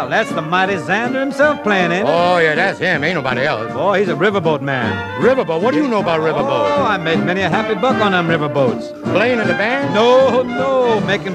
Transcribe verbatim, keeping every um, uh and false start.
Well, that's the mighty Xander himself playing, ain't it? Oh, yeah, that's him. Ain't nobody else. Boy, he's a riverboat man. Riverboat? What do you know about riverboat? Oh, I made many a happy buck on them riverboats. Playing in the band? No, no, making